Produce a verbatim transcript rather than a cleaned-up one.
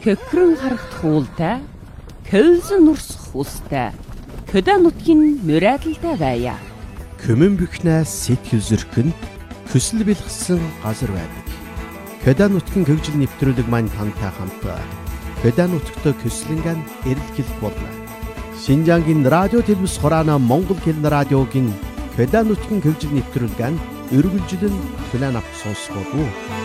Көхрөн харагт хуултай, көлзөн нурсах устай, хөдөө нутгийн мөрөөдөлтэй байя. Көмөн бөхнээс сэтгэл зүрхэнд хүсэл бэлгсэн газар байдаг. Хөдөө нутгийн хөгжил нэвтрүүлэг маань тантай хамт хөдөө нутагт көслөнгөн эрэлхийлэх болно. Шинжаангийн радио телевиз хураана Монгол хэлний радиогийн хөдөө нутгийн хөгжил нэвтрүүлгэн өргөлжлөн хүлээн авах сонсгоо.